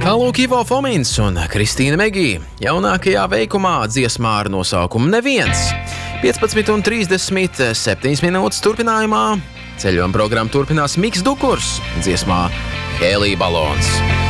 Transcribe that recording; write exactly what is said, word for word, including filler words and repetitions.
Lūk, Ivo Fomins un Kristīna Megī jaunākajā veikumā dziesmā ar nosaukumu Neviens. piecpadsmit un trīsdesmit septiņas minūtes turpinājumā ceļojuma programma turpinās Miks Dukurs dziesmā Hēlija balons.